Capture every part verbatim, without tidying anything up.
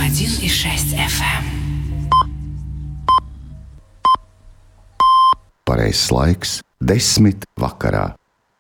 один и шесть эф эм. Pareizs laiks – desmit vakarā.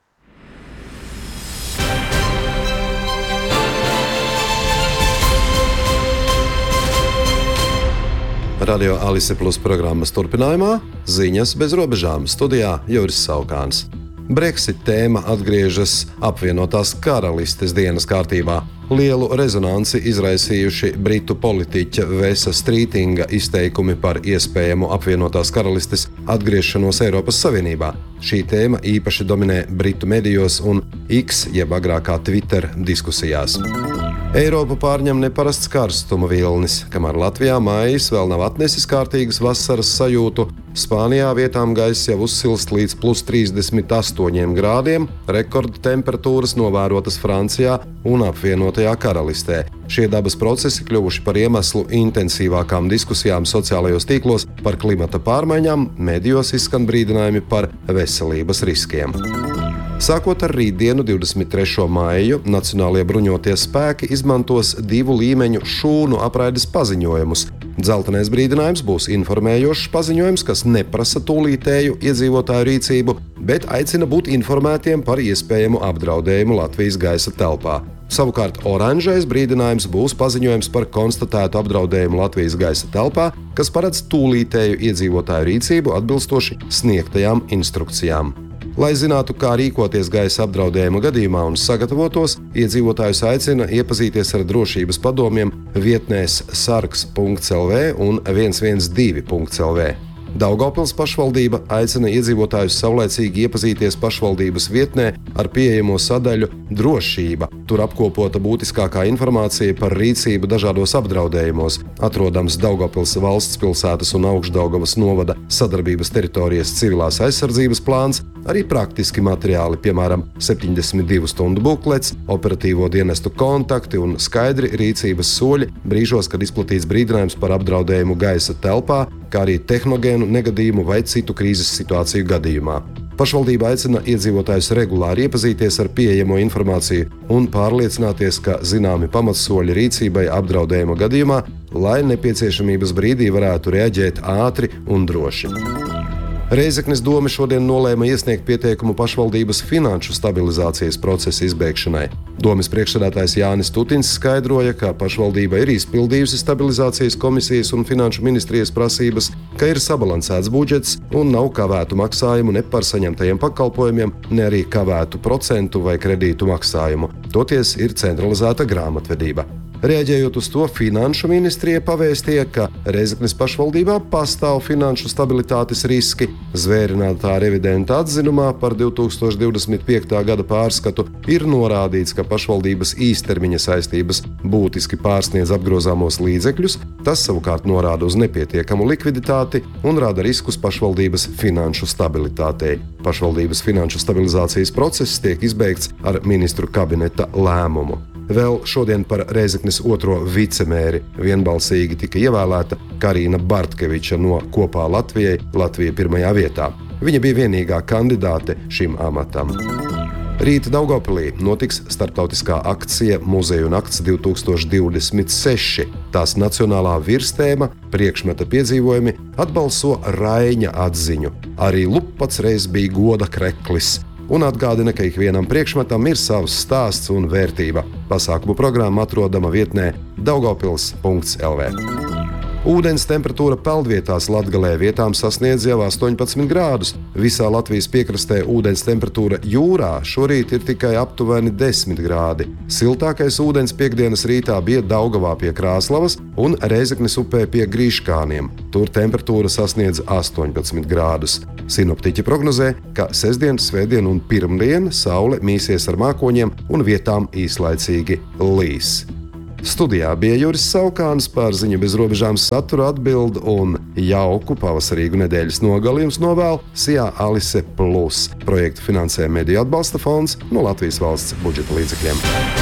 Radio Alise Plus programmas turpinājumā ziņas bez robežām. Studijā Juris Saukāns. Brexit tēma atgriežas apvienotās karalistes dienas kārtībā. Lielu rezonanci izraisījuši britu politiķa Vesa Strītinga izteikumi par iespējamu apvienotās karalistes atgriešanos Eiropas Savienībā. Šī tēma īpaši dominē britu medijos un X, jeb agrākā Twitter diskusijās. Eiropu pārņem neparasts karstuma vilnis, kamēr Latvijā maijs vēl nav atnesis kārtīgas vasaras sajūtu. Spānijā vietām gaiss jau uzsilst līdz plus trīsdesmit astoņiem grādiem, rekorda temperatūras novērotas Francijā un apvienotajā karalistē. Šie dabas procesi kļuvuši par iemeslu intensīvākām diskusijām sociālajos tīklos par klimata pārmaiņām, medijos izskan brīdinājumi par veselības riskiem. Sākot ar rītdienu, divdesmit trešo maiju, Nacionālie bruņotie spēki izmantos divu līmeņu šūnu apraides paziņojumus. Dzeltenais brīdinājums būs informējošs paziņojums, kas neprasa tūlītēju iedzīvotāju rīcību, bet aicina būt informētiem par iespējamu apdraudējumu Latvijas gaisa telpā. Savukārt oranžais brīdinājums būs paziņojums par konstatētu apdraudējumu Latvijas gaisa telpā, kas paredz tūlītēju iedzīvotāju rīcību atbilstoši sniegtajām instrukcijām. Lai zinātu, kā rīkoties gaisa apdraudējuma gadījumā un sagatavotos, iedzīvotājus aicina iepazīties ar drošības padomiem vietnēs sargs punkts el vē un viens viens divi punkts el vē. Daugavpils pašvaldība aicina iedzīvotājus saulaicīgi iepazīties pašvaldības vietnē ar pieejamo sadaļu Drošība. Tur apkopota būtiskākā informācija par rīcību dažādos apdraudējumos, atrodams Daugavpils valsts pilsētas un Augšdaugavas novada sadarbības teritorijas civilās aizsardzības plāns, arī praktiski materiāli, piemēram, septiņdesmit divu stundu buklets, operatīvo dienestu kontakti un skaidri rīcības soļi brīžos, kad izplatīts brīdinājums par apdraudējumu gaisa telpā, kā arī tehnogēnu negadījumu vai citu krīzes situāciju gadījumā. Pašvaldība aicina iedzīvotājus regulāri iepazīties ar pieejamo informāciju un pārliecināties, ka zināmi pamatsoļi rīcībai apdraudējuma gadījumā, lai nepieciešamības brīdī varētu reaģēt ātri un droši. Reizeknes dome šodien nolēma iesniegt pieteikumu pašvaldības finanšu stabilizācijas procesa izbeigšanai. Domes priekšsēdētājs Jānis Tutins skaidroja, ka pašvaldība ir izpildījusi stabilizācijas komisijas un finanšu ministrijas prasības, ka ir sabalansēts budžets un nav kavētu maksājumu ne par saņemtajiem pakalpojumiem, ne arī kavētu procentu vai kredītu maksājumu. Toties ir centralizēta grāmatvedība. Reaģējot uz to, finanšu ministrija pavēstīja, ka Reizeknes pašvaldībā pastāv finanšu stabilitātes riski. Zvērinātā revidenta atzinumā par divi tūkstoši divdesmit piektā gada pārskatu ir norādīts, ka pašvaldības īstermiņa saistības būtiski pārsniedz apgrozāmos līdzekļus, tas savukārt norāda uz nepietiekamu likviditāti un rada riskus pašvaldības finanšu stabilitātei. Pašvaldības finanšu stabilizācijas process tiek izbeigts ar ministru kabineta lēmumu. Vēl šodien par Reizeknes otro vicemēri vienbalsīgi tika ievēlēta Karina Bartkeviča no Kopā Latvijai, Latvija pirmajā vietā. Viņa bija vienīgā kandidāte šim amatam. Rīt Daugavpilī notiks starptautiskā akcija Muzeju nakts divi tūkstoši divdesmit seši. Tās nacionālā virstēma priekšmeta piedzīvojumi atbalso Raiņa atziņu. Arī Lupats reiz bija goda kreklis. Un atgādina, ka ikvienam priekšmetam ir savs stāsts un vērtība. Pasākumu programma atrodama vietnē daugavpils punkts el vē. Ūdens temperatūra peldvietās Latgalē vietām sasniedz jau astoņpadsmit grādus. Visā Latvijas piekrastē ūdens temperatūra jūrā šorīt ir tikai aptuveni desmit grādi. Siltākais ūdens piektdienas rītā bija Daugavā pie Krāslavas un Reizeknes upē pie Grīškāniem. Tur temperatūra sasniedz astoņpadsmit grādus. Sinoptiķi prognozē, ka sestdien, svētdien un pirmdien saule mīsies ar mākoņiem un vietām īslaicīgi līs. Studijā bija Juris Saukāns, par ziņu bez robežām satura atbild un jauku pavasarīgu nedēļas nogali jums novēl Sijā Alise Plus. Projektu finansē Mediju atbalsta fonds no Latvijas valsts budžeta līdzekļiem.